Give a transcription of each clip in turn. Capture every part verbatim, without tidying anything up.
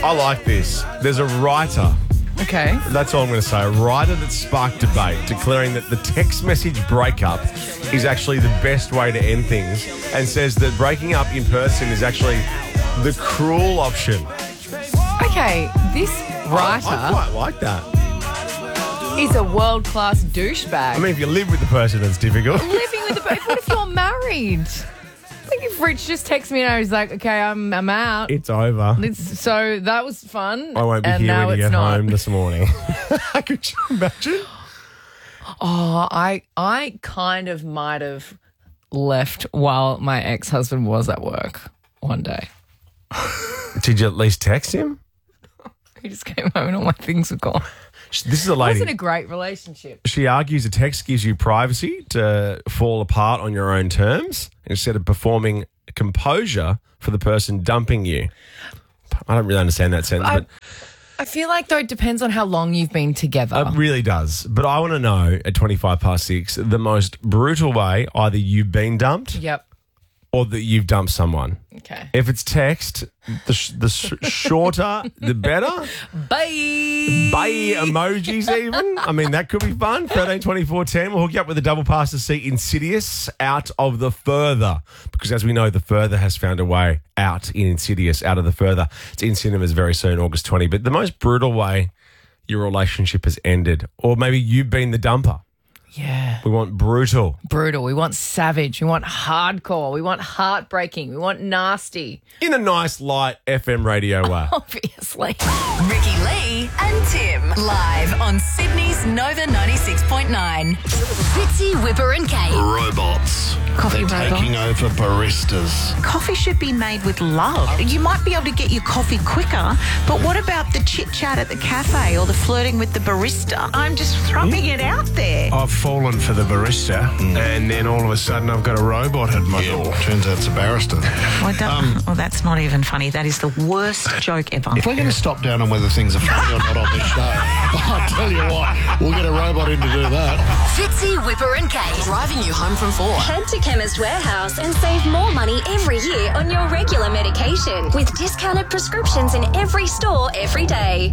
I like this. There's a writer. Okay. That's all I'm going to say. A writer that sparked debate, declaring that the text message breakup is actually the best way to end things, and says that breaking up in person is actually the cruel option. Okay, this writer I, I quite like that. is a world-class douchebag. I mean, if you live with the person, it's difficult. Living with the person. What if you're married? Like if Rich just texts me and he's like, okay, I'm I'm out. It's over. It's, so that was fun. I won't be and here now when you it's get not. home this morning. Could you imagine? Oh, I I kind of might have left while my ex-husband was at work one day. Did you at least text him? He just came home and all my things were gone. This is a It lady. wasn't a great relationship. She argues a text gives you privacy to fall apart on your own terms instead of performing composure for the person dumping you. I don't really understand that sentence, I, but I feel like, though, it depends on how long you've been together. it really does. But I want to know at twenty-five past six the most brutal way either you've been dumped Yep. or that you've dumped someone. Okay. If it's text, the, sh- the sh- shorter, the better. Bye. Bye emojis even. I mean, that could be fun. thirteen twenty-four ten. We'll hook you up with a double pass to see Insidious Out of the Further. Because as we know, the Further has found a way out in Insidious, Out of the Further. It's in cinemas very soon, August twentieth. But the most brutal way your relationship has ended, or maybe you've been the dumper. Yeah. We want brutal. Brutal. We want savage. We want hardcore. We want heartbreaking. We want nasty. In a nice, light F M radio way. Obviously. Ricky Lee and Tim. Live on Sydney's Nova ninety-six point nine. Fitzy, Whipper and Kate. Robots. Coffee They're robot. taking over baristas. Coffee should be made with love. You might be able to get your coffee quicker, but what about the chit-chat at the cafe or the flirting with the barista? I'm just throwing it out there. I've fallen for the barista, and then all of a sudden I've got a robot at my door. Turns out it's a barrister. Well, that, well, that's not even funny. That is the worst joke ever. If we're going to stop down on whether things are funny or not on this show, I'll tell you what, we'll get a robot in to do that. Fitzy, Whipper and Kate. Driving you home from four. Head to Chemist Warehouse and save more money every year on your regular medication with discounted prescriptions in every store every day.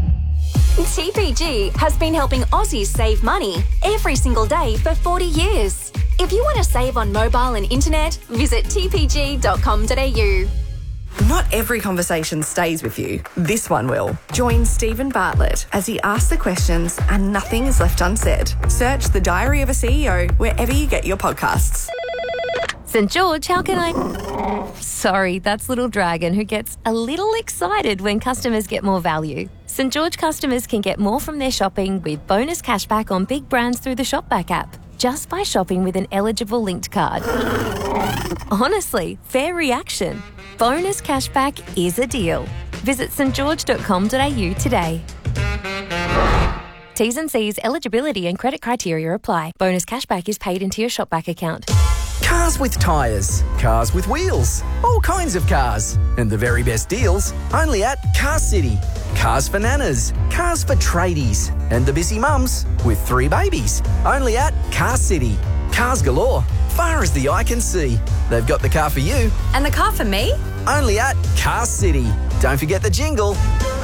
T P G has been helping Aussies save money every single day for forty years. If you want to save on mobile and internet, visit t p g dot com dot a u. Not every conversation stays with you. This one will. Join Stephen Bartlett as he asks the questions and nothing is left unsaid. Search The Diary of a C E O wherever you get your podcasts. St George, how can I... Sorry, that's Little Dragon, who gets a little excited when customers get more value. St George customers can get more from their shopping with bonus cashback on big brands through the Shopback app, just by shopping with an eligible linked card. Honestly, fair reaction. Bonus cashback is a deal. Visit st george dot com dot a u today. T's and C's, eligibility and credit criteria apply. Bonus cashback is paid into your Shopback account. Cars with tyres, cars with wheels, all kinds of cars. And the very best deals only at Car City. Cars for nanas, cars for tradies, and the busy mums with three babies. Only at Car City. Cars galore, far as the eye can see. They've got the car for you. And the car for me? Only at Car City. Don't forget the jingle.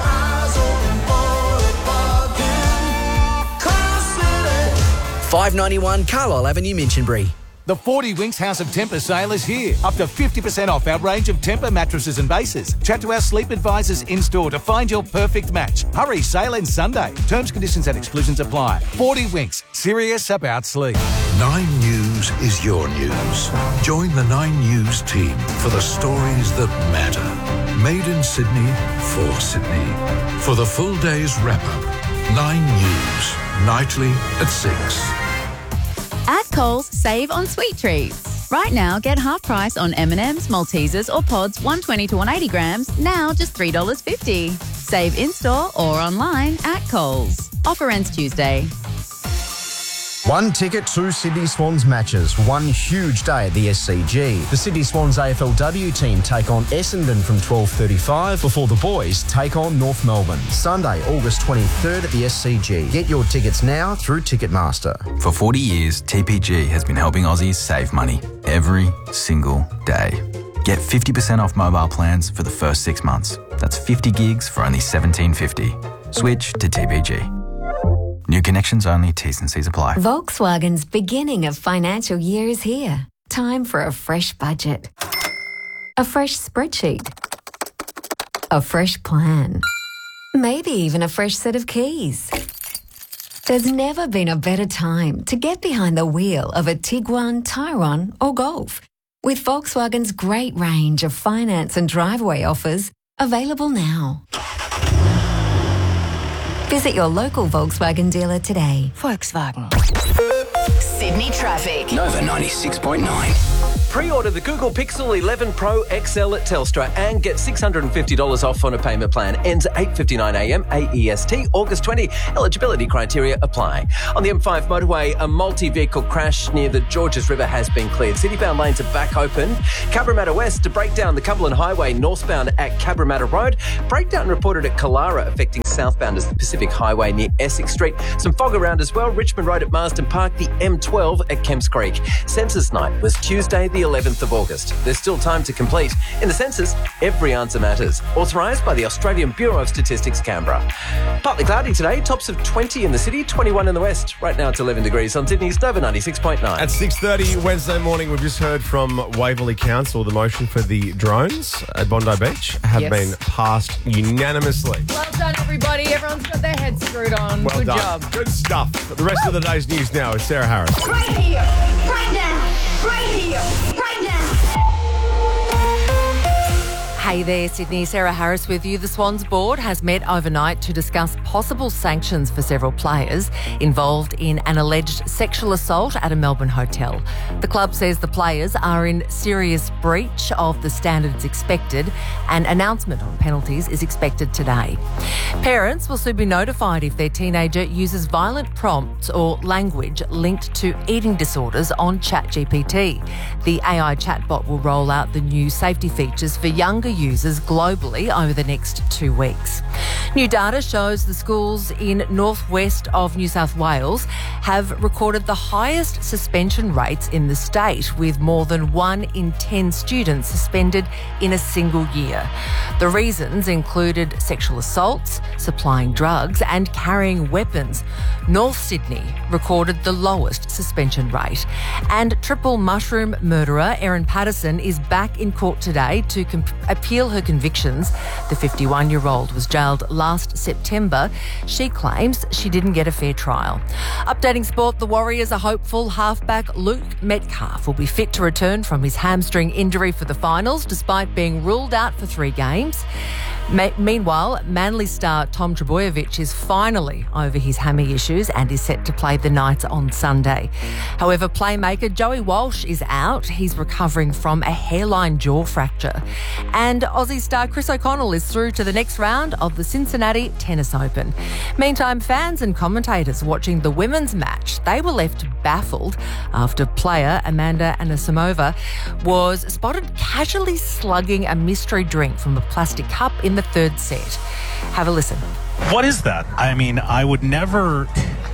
five ninety-one Carlisle Avenue, Minchinbury. The forty Winks House of Temper sale is here. Up to fifty percent off our range of Temper mattresses and bases. Chat to our sleep advisors in-store to find your perfect match. Hurry, sale ends Sunday. Terms, conditions and exclusions apply. forty Winks, serious about sleep. Nine News is your news. Join the Nine News team for the stories that matter. Made in Sydney, for Sydney. For the full day's wrap-up, Nine News, nightly at six. At Coles, save on sweet treats. Right now, get half price on M and M's, Maltesers or Pods one twenty to one eighty grams, now just three dollars fifty. Save in-store or online at Coles. Offer ends Tuesday. One ticket, two Sydney Swans matches. One huge day at the S C G. The Sydney Swans A F L W team take on Essendon from twelve thirty-five before the boys take on North Melbourne. Sunday, August twenty-third at the S C G. Get your tickets now through Ticketmaster. For forty years, T P G has been helping Aussies save money every single day. Get fifty percent off mobile plans for the first six months. That's fifty gigs for only seventeen fifty. Switch to T P G. New connections only, T's and C's apply. Volkswagen's beginning of financial year is here. Time for a fresh budget. A fresh spreadsheet. A fresh plan. Maybe even a fresh set of keys. There's never been a better time to get behind the wheel of a Tiguan, Tyrone or Golf. With Volkswagen's great range of finance and driveway offers available now. Visit your local Volkswagen dealer today. Volkswagen. Sydney traffic. Nova ninety-six point nine. Pre-order the Google Pixel eleven Pro X L at Telstra and get six hundred fifty dollars off on a payment plan. Ends at eight fifty-nine a m A E S T, August twentieth. Eligibility criteria apply. On the M five motorway, a multi-vehicle crash near the Georges River has been cleared. City-bound lanes are back open. Cabramatta West to break down the Cumberland Highway northbound at Cabramatta Road. Breakdown reported at Killara affecting southbound as the Pacific Highway near Essex Street. Some fog around as well. Richmond Road at Marsden Park, the M twelve at Kemps Creek. Census night was Tuesday the eleventh of August. There's still time to complete. In the census, every answer matters. Authorised by the Australian Bureau of Statistics, Canberra. Partly cloudy today, tops of twenty in the city, twenty-one in the west. Right now it's eleven degrees on Sydney's Nova ninety-six point nine. At six thirty Wednesday morning, we've just heard from Waverley Council the motion for the drones at Bondi Beach have Yes. been passed unanimously. Well done, everybody. Everyone's got their heads screwed on. Well Good done. job. Good stuff. The rest of the day's news now is Sarah Harris. Right here, right now, right here, right now. Hey there, Sydney. Sarah Harris with you. The Swans board has met overnight to discuss possible sanctions for several players involved in an alleged sexual assault at a Melbourne hotel. The club says the players are in serious breach of the standards expected. An announcement on penalties is expected today. Parents will soon be notified if their teenager uses violent prompts or language linked to eating disorders on ChatGPT. The A I chatbot will roll out the new safety features for younger users globally over the next two weeks. New data shows the schools in northwest of New South Wales have recorded the highest suspension rates in the state, with more than one in ten students suspended in a single year. The reasons included sexual assaults, supplying drugs and carrying weapons. North Sydney recorded the lowest suspension rate. And triple mushroom murderer Erin Patterson is back in court today to comp- appeal her convictions. The fifty-one-year-old was jailed last September. She claims she didn't get a fair trial. Updating sport, the Warriors are hopeful halfback Luke Metcalf will be fit to return from his hamstring injury for the finals, despite being ruled out for three games. Me- meanwhile, Manly star Tom Trbojevic is finally over his hammy issues and is set to play the Knights on Sunday. However, playmaker Joey Walsh is out. He's recovering from a hairline jaw fracture. And Aussie star Chris O'Connell is through to the next round of the Cincinnati Tennis Open. Meantime, fans and commentators watching the women's match, they were left baffled after player Amanda Anisimova was spotted casually slugging a mystery drink from a plastic cup in the third set. Have a listen. What is that? I mean, I would never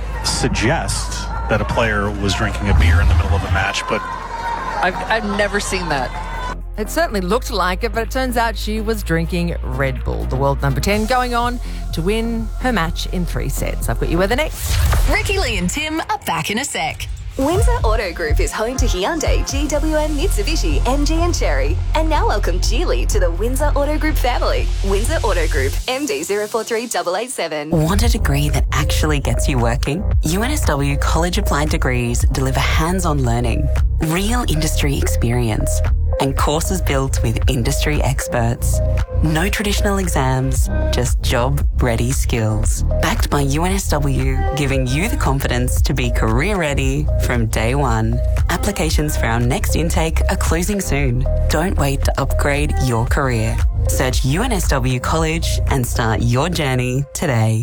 suggest that a player was drinking a beer in the middle of a match, but I've, I've never seen that. It certainly looked like it, but it turns out she was drinking Red Bull. The world number ten going on to win her match in three sets. I've got you with the next. Ricky Lee and Tim are back in a sec. Windsor Auto Group is home to Hyundai, G W M, Mitsubishi, M G and Cherry. And now welcome Geely to the Windsor Auto Group family. Windsor Auto Group, M D zero four three eight eight seven. Want a degree that actually gets you working? U N S W College Applied Degrees deliver hands-on learning, real industry experience, and courses built with industry experts. No traditional exams, just job-ready skills. Backed by U N S W, giving you the confidence to be career-ready from day one. Applications for our next intake are closing soon. Don't wait to upgrade your career. Search U N S W College and start your journey today.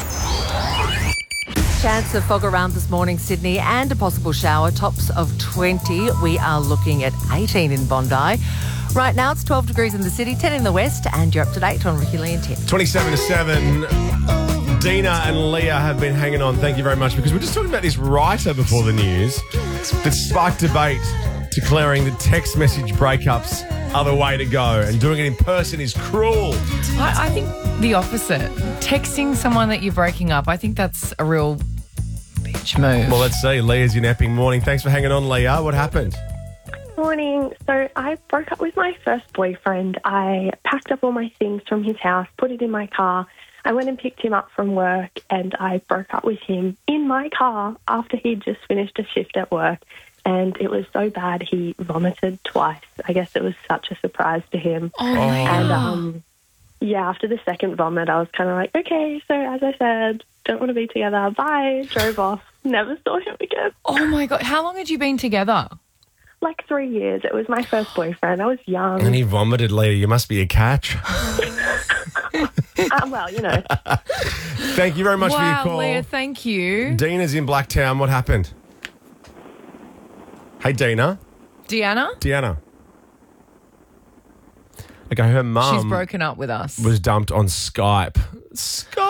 Chance of fog around this morning, Sydney, and a possible shower. Tops of twenty. We are looking at eighteen in Bondi. Right now it's twelve degrees in the city, ten in the west, and you're up to date on Ricky Lee and Tim. twenty-seven to seven. Dina and Leah have been hanging on. Thank you very much, because we're just talking about this writer before the news that sparked debate declaring that text message breakups are the way to go, and doing it in person is cruel. I, I think the opposite. Texting someone that you're breaking up, I think that's a real bitch move. Well, let's see. Leah's in Epping. Morning. Thanks for hanging on, Leah. What happened? Morning. So I broke up with my first boyfriend. I packed up all my things from his house, put it in my car. I went and picked him up from work, and I broke up with him in my car after he'd just finished a shift at work. And it was so bad he vomited twice. I guess it was such a surprise to him. Oh, my And God. um, yeah, after the second vomit, I was kind of like, okay, so as I said, don't want to be together. Bye. Drove off. Never saw him again. Oh, my God. How long had you been together? Like three years. It was my first boyfriend. I was young. And he vomited, Leah. You must be a catch. uh, well, you know. Thank you very much wow, for your call. Leah, thank you. Dina's in Blacktown. What happened? Hey, Dina. Deanna? Deanna. Okay, her mum She's broken up with us. was dumped on Skype. Skype.